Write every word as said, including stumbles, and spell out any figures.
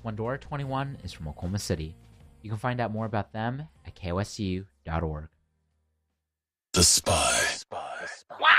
Splendora twenty-one is from Oklahoma City. You can find out more about them at K O S U dot org. The Spy. The Spy. What?